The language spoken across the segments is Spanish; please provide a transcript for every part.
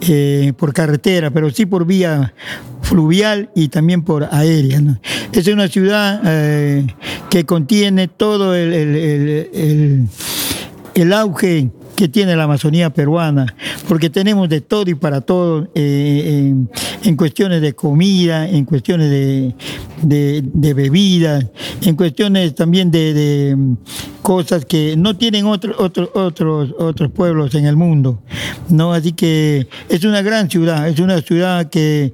por carretera, pero sí por vía fluvial y también por aérea, ¿no? Es una ciudad que contiene todo el auge que tiene la Amazonía peruana, porque tenemos de todo y para todo, en cuestiones de comida, en cuestiones de bebidas, en cuestiones también de cosas que no tienen otros pueblos en el mundo, ¿no? Así que es una gran ciudad, es una ciudad que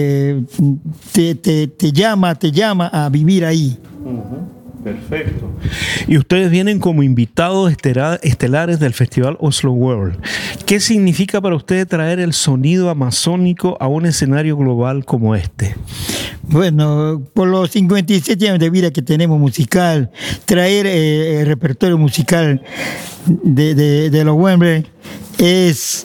te llama a vivir ahí. Perfecto. Y ustedes vienen como invitados estelares del Festival Oslo World. ¿Qué significa para ustedes traer el sonido amazónico a un escenario global como este? Bueno, por los 57 años de vida que tenemos musical, traer el repertorio musical de los Wembley es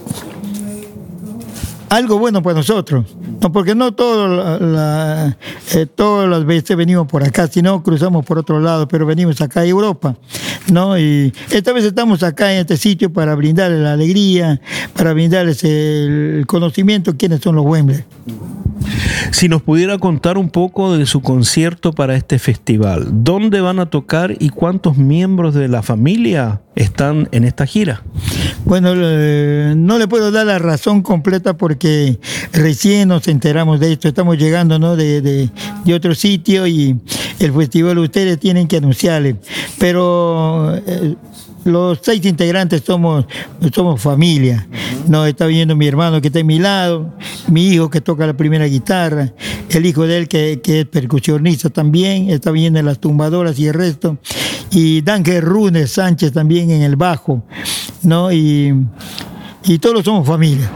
algo bueno para nosotros, no, porque no todas las veces venimos por acá, sino cruzamos por otro lado, pero venimos acá a Europa, ¿no? Y esta vez estamos acá en este sitio para brindarles la alegría, para brindarles el conocimiento de quiénes son los Wembley. Si nos pudiera contar un poco de su concierto para este festival, ¿dónde van a tocar y cuántos miembros de la familia están en esta gira? Bueno, no le puedo dar la razón completa porque recién nos enteramos de esto, estamos llegando, ¿no?, de otro sitio y el festival ustedes tienen que anunciarle, pero los 6 integrantes somos familia, ¿no? Está viniendo mi hermano que está a mi lado, mi hijo que toca la primera guitarra, el hijo de él que es percusionista también, está viniendo en las tumbadoras y el resto, y Dángel Runes Sánchez también en el bajo, ¿no? Y todos somos familia,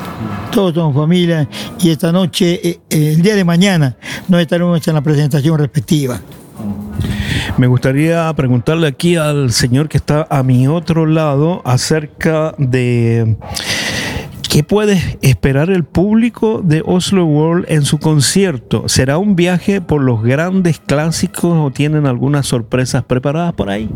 y esta noche, el día de mañana, nos estaremos en la presentación respectiva. Me gustaría preguntarle aquí al señor que está a mi otro lado acerca de qué puede esperar el público de Oslo World en su concierto. ¿Será un viaje por los grandes clásicos o tienen algunas sorpresas preparadas por ahí?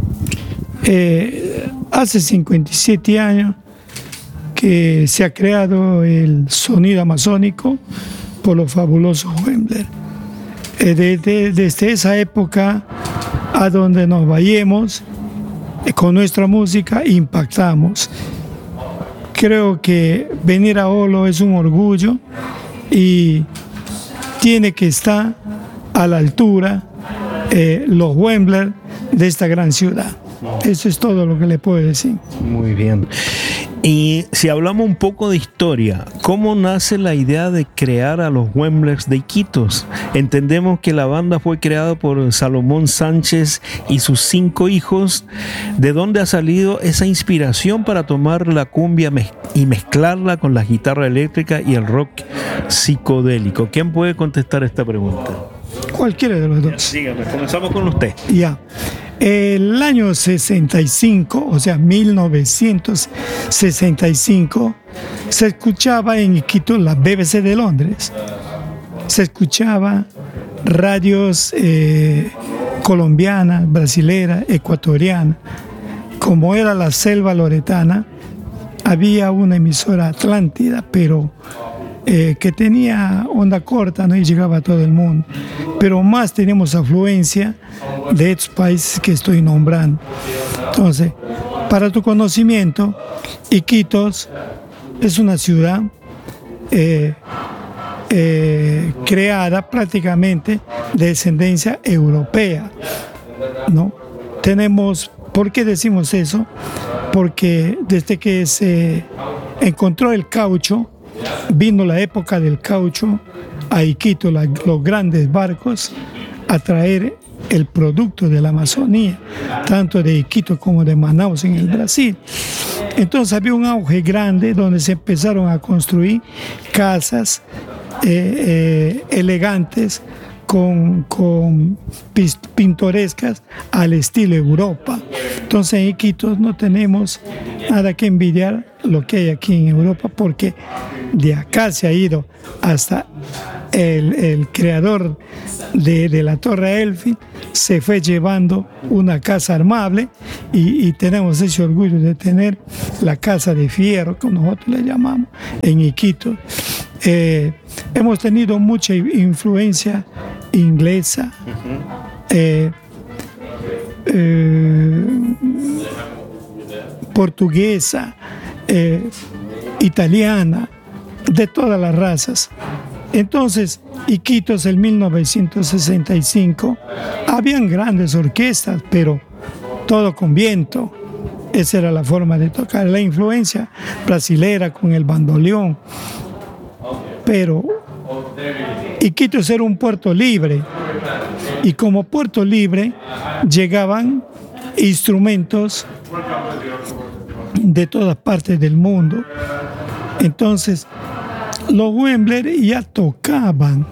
Hace 57 años que se ha creado el sonido amazónico por los fabulosos Wembley. Desde esa época a donde nos vayamos, con nuestra música impactamos. Creo que venir a Oslo es un orgullo y tiene que estar a la altura los Wembley de esta gran ciudad. Eso es todo lo que le puedo decir. Muy bien. Y si hablamos un poco de historia, ¿cómo nace la idea de crear a los Wembleys de Iquitos? Entendemos que la banda fue creada por Salomón Sánchez y sus 5 hijos. ¿De dónde ha salido esa inspiración para tomar la cumbia y mezclarla con la guitarra eléctrica y el rock psicodélico? ¿Quién puede contestar esta pregunta? Cualquiera de los dos. Dígame, comenzamos con usted. Ya. El año 65, o sea, 1965, se escuchaba en Iquitos la BBC de Londres. Se escuchaba radios colombianas, brasileras, ecuatorianas. Como era la selva loretana, había una emisora Atlántida, pero que tenía onda corta, ¿no? Y llegaba a todo el mundo. Pero más tenemos afluencia de estos países que estoy nombrando. Entonces, para tu conocimiento, Iquitos es una ciudad creada prácticamente de descendencia europea, ¿no? ¿Por qué decimos eso? Porque desde que se encontró el caucho, vino la época del caucho a Iquitos, los grandes barcos a traer el producto de la Amazonía, tanto de Iquitos como de Manaus en el Brasil. Entonces había un auge grande donde se empezaron a construir casas elegantes con pintorescas al estilo Europa. Entonces en Iquitos no tenemos nada que envidiar lo que hay aquí en Europa, porque de acá se ha ido hasta el creador de la Torre Eiffel, se fue llevando una casa armable y tenemos ese orgullo de tener la casa de fierro, como nosotros le llamamos, en Iquitos. hemos tenido mucha influencia inglesa, portuguesa, italiana, de todas las razas. Entonces, Iquitos en 1965, habían grandes orquestas, pero todo con viento. Esa era la forma de tocar. La influencia brasilera con el bandoneón. Pero Iquitos era un puerto libre. Y como puerto libre, llegaban instrumentos de todas partes del mundo. Entonces, los Wembler ya tocaban.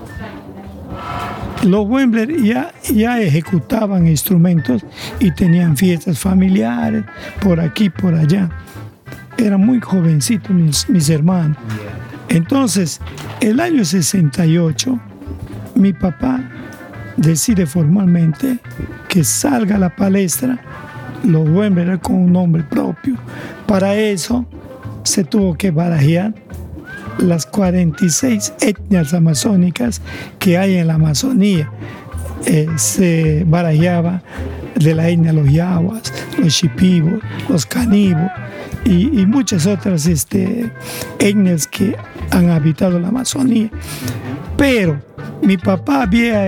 Los Wembler ya ejecutaban instrumentos y tenían fiestas familiares por aquí, por allá. Eran muy jovencitos mis hermanos. Entonces, el año 68, mi papá decide formalmente que salga a la palestra los Wembler con un nombre propio. Para eso se tuvo que barajear las 46 etnias amazónicas que hay en la Amazonía. Se barajeaba de la etnia los yaguas, los shipibos, los canibos y muchas otras etnias que han habitado la Amazonía. Pero mi papá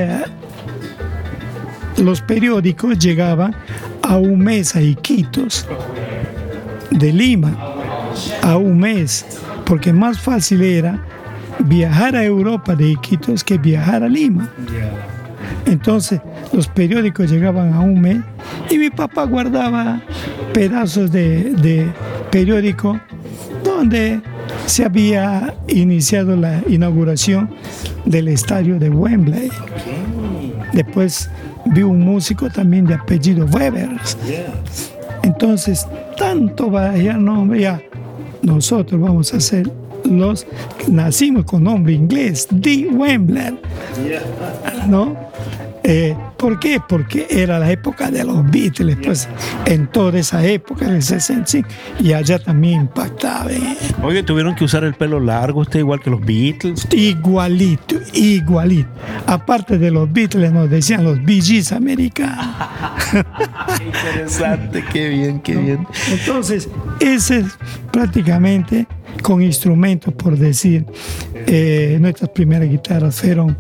los periódicos llegaban a un mes a Iquitos, de Lima, a un mes, porque más fácil era viajar a Europa de Iquitos que viajar a Lima. Entonces los periódicos llegaban a un mes y mi papá guardaba pedazos de periódico donde se había iniciado la inauguración del estadio de Wembley. Después vi un músico también de apellido Webers. Entonces, tanto barajar nombre, ya nosotros vamos a ser nacimos con nombre inglés, The Wembler, ¿no? ¿Por qué? Porque era la época de los Beatles, pues en toda esa época del 65, y allá también impactaba. Oye, ¿tuvieron que usar el pelo largo igual que los Beatles? Igualito. Aparte de los Beatles, nos decían los Bee Gees americanos. Interesante, qué bien. Entonces, ese es prácticamente con instrumentos, por decir. Nuestras primeras guitarras fueron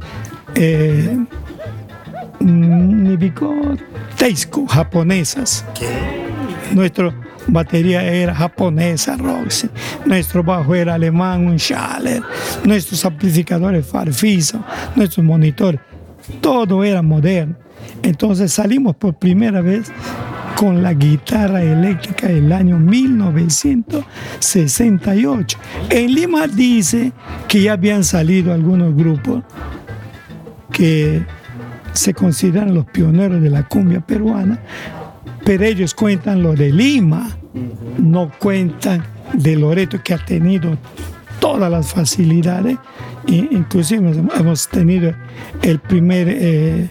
Nibico Teisco, japonesas. Nuestra batería era japonesa, Roxy. Nuestro bajo era alemán, un Schaller. Nuestros amplificadores Farfisa, nuestros monitores, todo era moderno. Entonces salimos por primera vez con la guitarra eléctrica el año 1968. En Lima dice que ya habían salido algunos grupos que se consideran los pioneros de la cumbia peruana, pero ellos cuentan lo de Lima, no cuentan de Loreto, que ha tenido todas las facilidades, inclusive hemos tenido el primer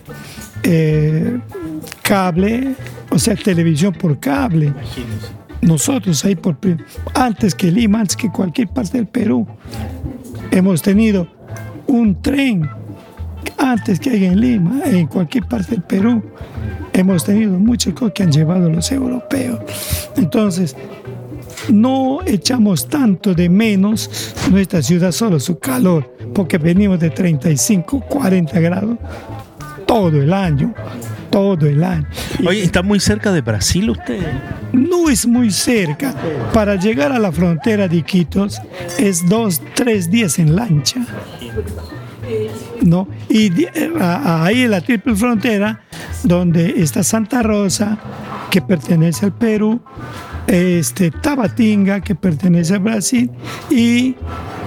cable, o sea, televisión por cable. Nosotros ahí antes que Lima, antes que cualquier parte del Perú, hemos tenido un tren antes que hay en Lima, en cualquier parte del Perú. Hemos tenido muchas cosas que han llevado los europeos. Entonces, no echamos tanto de menos nuestra ciudad, solo su calor, porque venimos de 35, 40 grados todo el año. Oye, ¿está muy cerca de Brasil usted? No es muy cerca. Para llegar a la frontera de Iquitos es 2-3 días en lancha, ¿no? Y ahí en la triple frontera, donde está Santa Rosa, que pertenece al Perú, Tabatinga, que pertenece a Brasil, y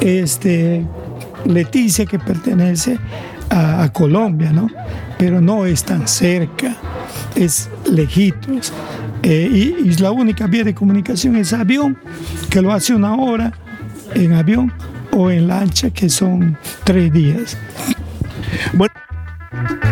Leticia, que pertenece a Colombia, ¿no? Pero no es tan cerca, es lejitos. Y la única vía de comunicación es avión, que lo hace 1 hora en avión, o en lancha, que son 3 días. Bueno.